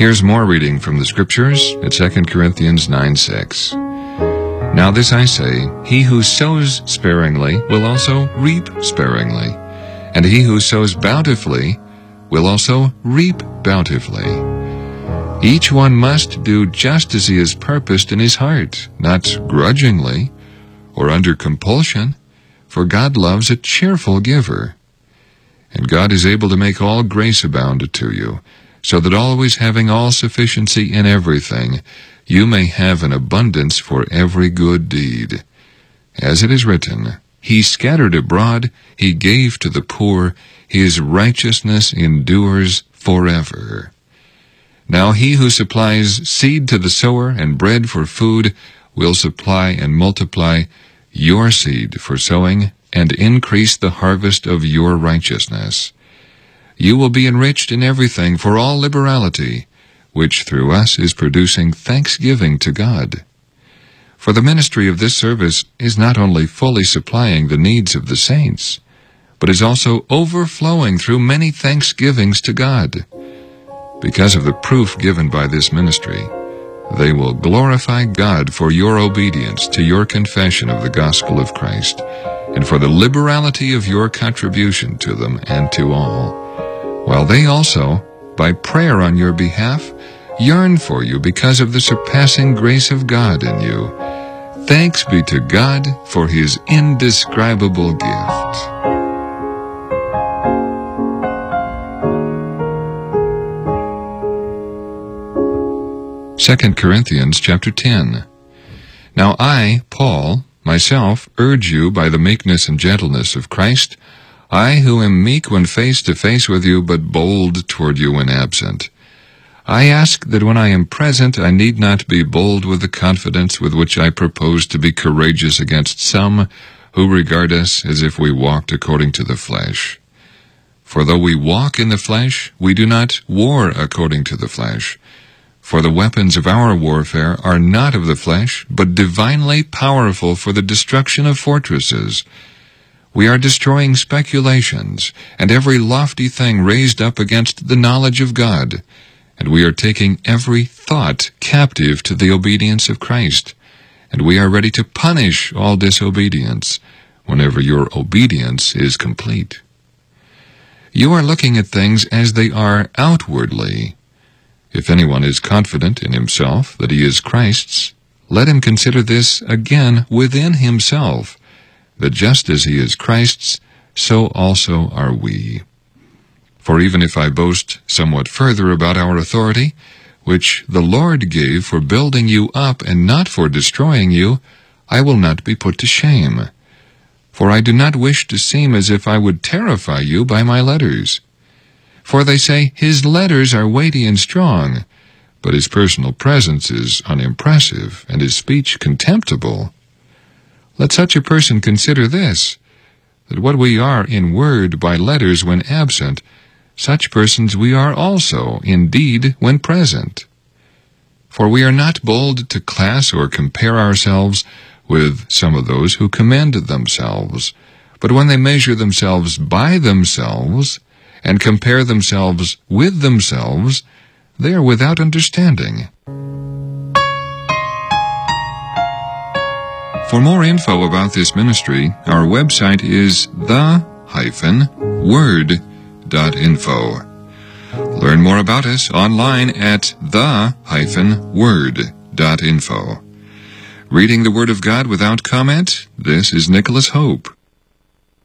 Here's more reading from the Scriptures at 2 Corinthians 9:6. Now this I say, he who sows sparingly will also reap sparingly, and he who sows bountifully will also reap bountifully. Each one must do just as he has purposed in his heart, not grudgingly or under compulsion, for God loves a cheerful giver. And God is able to make all grace abound to you, so that always having all sufficiency in everything, you may have an abundance for every good deed. As it is written, He scattered abroad, He gave to the poor, His righteousness endures forever. Now he who supplies seed to the sower and bread for food will supply and multiply your seed for sowing and increase the harvest of your righteousness. You will be enriched in everything for all liberality, which through us is producing thanksgiving to God. For the ministry of this service is not only fully supplying the needs of the saints, but is also overflowing through many thanksgivings to God. Because of the proof given by this ministry, they will glorify God for your obedience to your confession of the gospel of Christ, and for the liberality of your contribution to them and to all, while they also, by prayer on your behalf, yearn for you because of the surpassing grace of God in you. Thanks be to God for His indescribable gift. 2 Corinthians chapter 10. Now I, Paul, myself, urge you by the meekness and gentleness of Christ, I who am meek when face to face with you, but bold toward you when absent. I ask that when I am present I need not be bold with the confidence with which I propose to be courageous against some who regard us as if we walked according to the flesh. For though we walk in the flesh, we do not war according to the flesh. For the weapons of our warfare are not of the flesh, but divinely powerful for the destruction of fortresses. We are destroying speculations, and every lofty thing raised up against the knowledge of God, and we are taking every thought captive to the obedience of Christ, and we are ready to punish all disobedience whenever your obedience is complete. You are looking at things as they are outwardly. If anyone is confident in himself that he is Christ's, let him consider this again within himself, that just as he is Christ's, so also are we. For even if I boast somewhat further about our authority, which the Lord gave for building you up and not for destroying you, I will not be put to shame. For I do not wish to seem as if I would terrify you by my letters. For they say, his letters are weighty and strong, but his personal presence is unimpressive, and his speech contemptible. Let such a person consider this, that what we are in word by letters when absent, such persons we are also in deed when present. For we are not bold to class or compare ourselves with some of those who commend themselves, but when they measure themselves by themselves, and compare themselves with themselves, they are without understanding. For more info about this ministry, our website is the-word.info. Learn more about us online at the-word.info. Reading the Word of God without comment, this is Nicholas Hope.